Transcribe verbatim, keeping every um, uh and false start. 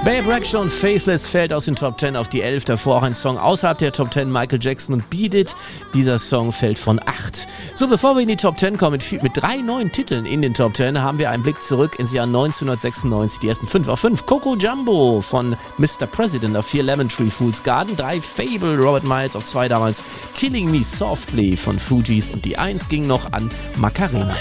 Babe Rexha und Faithless fällt aus den Top zehn auf die elf, davor auch ein Song außerhalb der Top zehn, Michael Jackson und Beat It. Dieser Song fällt von acht. So, bevor wir in die Top zehn kommen, mit, viel, mit drei neuen Titeln in den Top zehn, haben wir einen Blick zurück ins Jahr neunzehnhundertsechsundneunzig. Die ersten fünf auf fünf. Coco Jumbo von Mister President auf vier, Lemon Tree Fool's Garden, drei Fable, Robert Miles auf zwei damals, Killing Me Softly von Fugees und die eins ging noch an Macarena.